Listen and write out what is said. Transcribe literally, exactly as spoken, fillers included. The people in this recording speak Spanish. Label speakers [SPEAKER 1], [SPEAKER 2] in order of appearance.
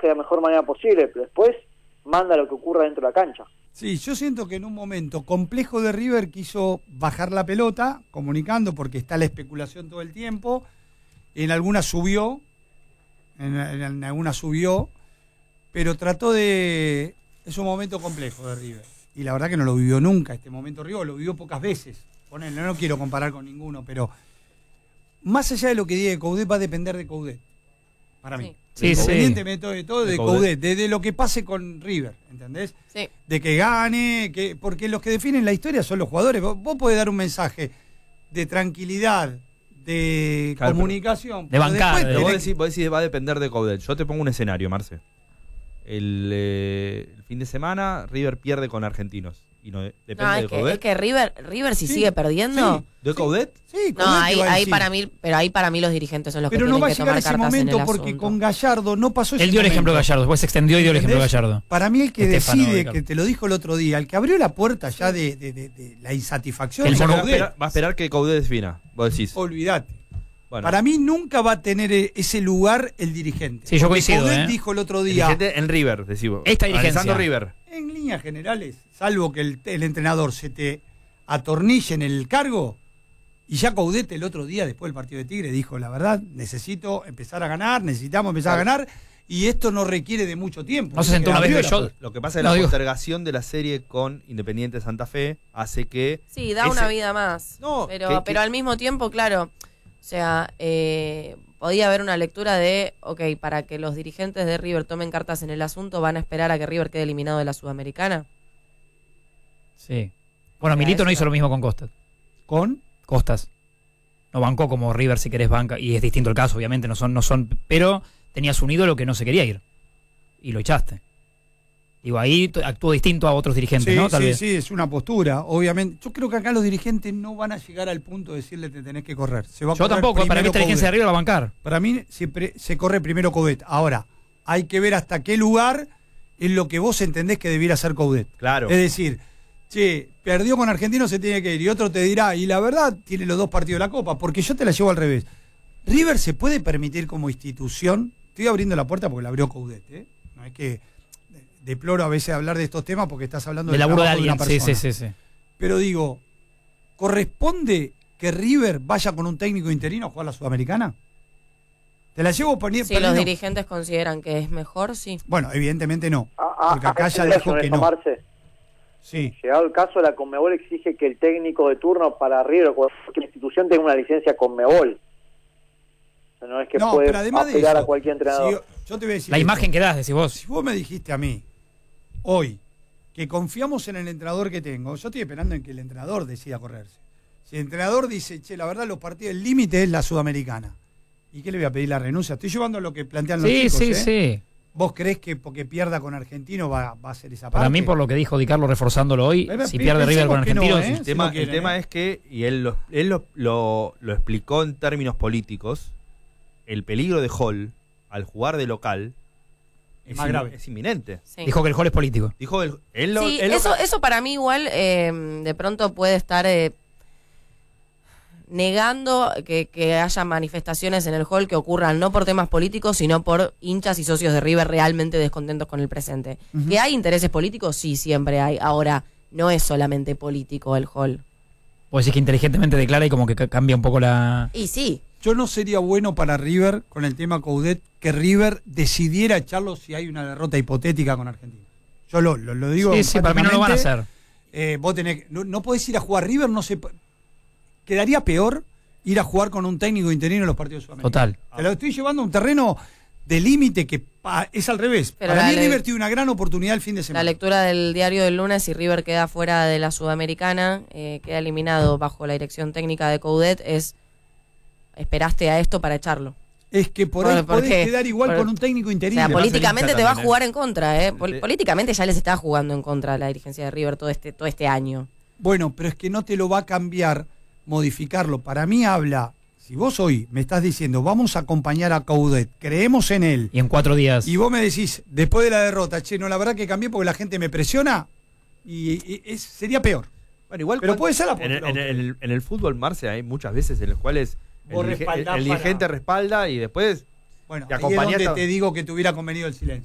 [SPEAKER 1] mensaje de la mejor manera posible, pero después manda lo que ocurra dentro de la cancha.
[SPEAKER 2] Sí, yo siento que en un momento complejo de River quiso bajar la pelota, comunicando, porque está la especulación todo el tiempo. En algunas subió, en, en, en algunas subió, pero trató de... Es un momento complejo de River. Y la verdad que no lo vivió nunca este momento River, lo vivió pocas veces. Ponele, no quiero comparar con ninguno, pero más allá de lo que diga de Coudet, va a depender de Coudet, para mí.
[SPEAKER 3] Sí,
[SPEAKER 2] Independientemente
[SPEAKER 3] sí.
[SPEAKER 2] de todo, de, de Coudet, de, de lo que pase con River, ¿entendés?
[SPEAKER 4] Sí.
[SPEAKER 2] De que gane, que porque los que definen la historia son los jugadores. Vos, vos podés dar un mensaje de tranquilidad, de
[SPEAKER 5] claro,
[SPEAKER 2] comunicación.
[SPEAKER 3] De bancar.
[SPEAKER 5] Pero vos decís, vos decís va a depender de Coudet. Yo te pongo un escenario, Marce. El, eh, el fin de semana River pierde con Argentinos. Y no depende
[SPEAKER 4] No,
[SPEAKER 5] de
[SPEAKER 4] es que,
[SPEAKER 5] Coudet.
[SPEAKER 4] es que River, River si
[SPEAKER 2] Sí,
[SPEAKER 4] sigue perdiendo...
[SPEAKER 2] sí.
[SPEAKER 5] ¿De Coudet?
[SPEAKER 2] Sí,
[SPEAKER 4] No,
[SPEAKER 2] Coudet
[SPEAKER 4] ahí,
[SPEAKER 2] te va a
[SPEAKER 4] ahí
[SPEAKER 2] decir.
[SPEAKER 4] para mí, pero ahí para mí los dirigentes son los
[SPEAKER 2] Pero
[SPEAKER 4] que
[SPEAKER 2] no
[SPEAKER 4] tienen
[SPEAKER 2] va a
[SPEAKER 4] que
[SPEAKER 2] llegar
[SPEAKER 4] tomar
[SPEAKER 2] ese
[SPEAKER 4] cartas en
[SPEAKER 2] momento
[SPEAKER 4] el
[SPEAKER 2] porque
[SPEAKER 4] asunto.
[SPEAKER 2] con Gallardo no pasó ese
[SPEAKER 3] Él dio el ejemplo de
[SPEAKER 2] momento.
[SPEAKER 3] Gallardo, después se extendió y dio el ejemplo de
[SPEAKER 2] ¿Entendés?
[SPEAKER 3] Gallardo.
[SPEAKER 2] Para mí el que
[SPEAKER 3] Estefano,
[SPEAKER 2] decide,
[SPEAKER 3] Ricardo.
[SPEAKER 2] que te lo dijo el otro día, el que abrió la puerta ya de, de, de, de la insatisfacción
[SPEAKER 3] El
[SPEAKER 2] es
[SPEAKER 5] Va a,
[SPEAKER 3] mono-
[SPEAKER 2] Coudet.
[SPEAKER 5] esperar, va a esperar que Coudet defina. Vos decís.
[SPEAKER 2] Olvídate.
[SPEAKER 5] Bueno,
[SPEAKER 2] Para mí nunca va a tener e- ese lugar el dirigente.
[SPEAKER 3] Sí, yo
[SPEAKER 2] Porque
[SPEAKER 3] coincido,
[SPEAKER 2] Coudet
[SPEAKER 3] ¿eh?
[SPEAKER 2] dijo el otro día,
[SPEAKER 5] dirigente en River, decimos.
[SPEAKER 3] Esta dirigencia.
[SPEAKER 5] Analizando River.
[SPEAKER 2] en líneas generales, salvo que el, el entrenador se te atornille en el cargo, y ya Coudet el otro día, después del partido de Tigre, dijo, la verdad, necesito empezar a ganar, necesitamos empezar a ganar, y esto no requiere de mucho tiempo.
[SPEAKER 3] No se sentó una vez
[SPEAKER 2] Abrió
[SPEAKER 3] de
[SPEAKER 2] la
[SPEAKER 3] yo-
[SPEAKER 2] puerta.
[SPEAKER 5] Lo que pasa es
[SPEAKER 3] No,
[SPEAKER 5] la
[SPEAKER 3] digo-
[SPEAKER 5] postergación de la serie con Independiente Santa Fe hace que...
[SPEAKER 4] Sí, da
[SPEAKER 5] ese-
[SPEAKER 4] una vida más.
[SPEAKER 5] No,
[SPEAKER 4] pero,
[SPEAKER 5] que- que-
[SPEAKER 4] pero al mismo tiempo, claro, o sea, eh, podía haber una lectura de, ok, para que los dirigentes de River tomen cartas en el asunto, ¿van a esperar a que River quede eliminado de la Sudamericana?
[SPEAKER 3] Sí. Bueno,
[SPEAKER 4] O sea,
[SPEAKER 3] Milito no
[SPEAKER 4] eso-
[SPEAKER 3] hizo lo mismo con Costas.
[SPEAKER 2] ¿Con?
[SPEAKER 3] Costas. No bancó como River si querés banca, y es distinto el caso, obviamente, no son, no son, pero tenías un ídolo que no se quería ir. Y lo echaste. Digo, ahí t- actuó distinto a otros dirigentes,
[SPEAKER 2] Sí,
[SPEAKER 3] ¿no? Tal
[SPEAKER 2] sí,
[SPEAKER 3] vez.
[SPEAKER 2] sí, es una postura, obviamente. Yo creo que acá los dirigentes no van a llegar al punto de decirle te tenés que correr. Se va a
[SPEAKER 3] Yo
[SPEAKER 2] correr
[SPEAKER 3] tampoco, para mí
[SPEAKER 2] primero
[SPEAKER 3] esta dirigencia de
[SPEAKER 2] Coudet.
[SPEAKER 3] River va a bancar.
[SPEAKER 2] Para mí siempre se corre primero Coudet. Ahora, hay que ver hasta qué lugar es lo que vos entendés que debiera ser Coudet.
[SPEAKER 5] Claro.
[SPEAKER 2] Es decir, che, perdió con Argentinos, se tiene que ir. Y otro te dirá, y la verdad, tiene los dos partidos de la Copa, porque yo te la llevo al revés. River se puede permitir como institución, estoy abriendo la puerta porque la abrió Coudet, ¿eh? No es que deploro a veces hablar de estos temas porque estás hablando
[SPEAKER 3] De
[SPEAKER 2] del
[SPEAKER 3] laburo de
[SPEAKER 2] trabajo
[SPEAKER 3] alguien,
[SPEAKER 2] una
[SPEAKER 3] sí,
[SPEAKER 2] persona.
[SPEAKER 3] sí, sí, sí.
[SPEAKER 2] Pero digo, ¿corresponde que River vaya con un técnico interino a jugar la Sudamericana? ¿Te la llevo poniendo?
[SPEAKER 4] Si los dirigentes consideran que es mejor, sí.
[SPEAKER 2] Bueno, evidentemente no.
[SPEAKER 1] Ah, ah,
[SPEAKER 2] Porque acá
[SPEAKER 1] ah,
[SPEAKER 2] ya
[SPEAKER 1] es
[SPEAKER 2] dijo
[SPEAKER 1] eso,
[SPEAKER 2] que
[SPEAKER 1] eso,
[SPEAKER 2] no.
[SPEAKER 1] Marce.
[SPEAKER 2] Sí.
[SPEAKER 1] Llegado el caso, la Conmebol exige que el técnico de turno para River o cualquier institución tenga una licencia Conmebol. O sea, no es que
[SPEAKER 2] No,
[SPEAKER 1] puede
[SPEAKER 2] pero además de
[SPEAKER 1] apelar
[SPEAKER 2] eso,
[SPEAKER 1] a cualquier entrenador.
[SPEAKER 2] si yo, yo te voy a decir
[SPEAKER 3] La
[SPEAKER 2] esto.
[SPEAKER 3] imagen que das, decís vos.
[SPEAKER 2] Si vos me dijiste a mí, hoy, que confiamos en el entrenador que tengo, yo estoy esperando en que el entrenador decida correrse. Si el entrenador dice, che, la verdad, los partidos, el límite es la Sudamericana. ¿Y qué le voy a pedir la renuncia? Estoy llevando lo que plantean los
[SPEAKER 3] Sí,
[SPEAKER 2] chicos,
[SPEAKER 3] sí,
[SPEAKER 2] ¿eh?
[SPEAKER 3] sí.
[SPEAKER 2] ¿Vos crees que porque pierda con Argentino va, va a ser esa parte?
[SPEAKER 3] Para mí, por lo que dijo Di Carlo reforzándolo hoy,
[SPEAKER 2] Pero,
[SPEAKER 3] si
[SPEAKER 2] pi-
[SPEAKER 3] pierde River con
[SPEAKER 2] pensemos que no,
[SPEAKER 3] Argentinos,
[SPEAKER 2] ¿eh?
[SPEAKER 5] El tema,
[SPEAKER 2] Si no quieren,
[SPEAKER 5] el tema
[SPEAKER 2] ¿eh?
[SPEAKER 5] es que, y él, lo, él lo, lo, lo explicó en términos políticos, el peligro de Hall al jugar de local
[SPEAKER 2] Es
[SPEAKER 5] es,
[SPEAKER 2] más
[SPEAKER 5] in-
[SPEAKER 2] grave.
[SPEAKER 5] es inminente.
[SPEAKER 4] Sí.
[SPEAKER 3] dijo que el gol es político.
[SPEAKER 5] Dijo él, él lo-
[SPEAKER 4] Sí,
[SPEAKER 5] él lo-
[SPEAKER 4] eso, eso para mí igual eh, de pronto puede estar eh, negando que, que haya manifestaciones en el hall que ocurran no por temas políticos, sino por hinchas y socios de River realmente descontentos con el presente.
[SPEAKER 2] Ujú.
[SPEAKER 4] ¿Que hay intereses políticos? Sí, siempre hay. Ahora, no es solamente político el hall.
[SPEAKER 3] Vos decís que inteligentemente declara y como que ca- cambia un poco la...
[SPEAKER 4] Y sí,
[SPEAKER 2] Yo no sería bueno para River, con el tema Coudet, que River decidiera echarlo si hay una derrota hipotética con Argentina. Yo lo, lo, lo digo
[SPEAKER 3] Sí, sí, para mí no lo van a hacer.
[SPEAKER 2] Eh, vos tenés, no, no podés ir a jugar River, no se, quedaría peor ir a jugar con un técnico interino en los partidos sudamericanos.
[SPEAKER 3] Total.
[SPEAKER 2] Te lo estoy llevando a un terreno de límite que pa, es al revés.
[SPEAKER 4] Pero
[SPEAKER 2] Para
[SPEAKER 4] la
[SPEAKER 2] mí
[SPEAKER 4] le-
[SPEAKER 2] River tiene una gran oportunidad el fin de
[SPEAKER 4] la
[SPEAKER 2] semana.
[SPEAKER 4] lectura del diario del lunes, si River queda fuera de la Sudamericana, eh, queda eliminado bajo la dirección técnica de Coudet, es esperaste a esto para echarlo.
[SPEAKER 2] Es que por
[SPEAKER 4] Por-
[SPEAKER 2] ahí podés
[SPEAKER 4] porque-
[SPEAKER 2] quedar igual
[SPEAKER 4] por-
[SPEAKER 2] con un técnico
[SPEAKER 4] O
[SPEAKER 2] interino.
[SPEAKER 4] sea,
[SPEAKER 5] Le pasa al
[SPEAKER 4] políticamente
[SPEAKER 5] hincha
[SPEAKER 4] te va a
[SPEAKER 5] también,
[SPEAKER 4] jugar en contra, ¿eh? Pol-
[SPEAKER 5] Le-
[SPEAKER 4] políticamente ya les está jugando en contra la dirigencia de River todo este, todo este año.
[SPEAKER 2] Bueno, pero es que no te lo va a cambiar, modificarlo. Para mí habla, si vos hoy me estás diciendo, vamos a acompañar a Coudet, creemos en él,
[SPEAKER 3] Y en cuatro días...
[SPEAKER 2] y vos me decís, después de la derrota, che, no, la verdad que cambié porque la gente me presiona, y, y- es- sería peor.
[SPEAKER 5] Bueno, igual
[SPEAKER 2] Pero
[SPEAKER 5] cuando-
[SPEAKER 2] puede ser la
[SPEAKER 5] en, el-
[SPEAKER 2] postura.
[SPEAKER 5] en el, en el fútbol, Marce, hay muchas veces en las cuales el,
[SPEAKER 2] Vos
[SPEAKER 5] dirige-
[SPEAKER 2] respaldás
[SPEAKER 5] el
[SPEAKER 2] para-
[SPEAKER 5] dirigente respalda y después
[SPEAKER 2] Bueno,
[SPEAKER 5] te
[SPEAKER 2] ahí es
[SPEAKER 5] acompañás
[SPEAKER 2] donde
[SPEAKER 5] a-
[SPEAKER 2] te digo que te hubiera convenido el silencio.